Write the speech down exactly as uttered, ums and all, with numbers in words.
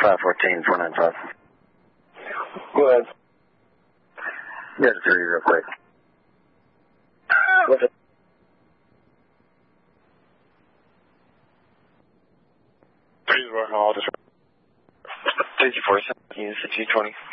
five fourteen, four nine five. Go ahead. Go to three real quick. What's it? Please work on all this. Thank you for sending us a G twenty.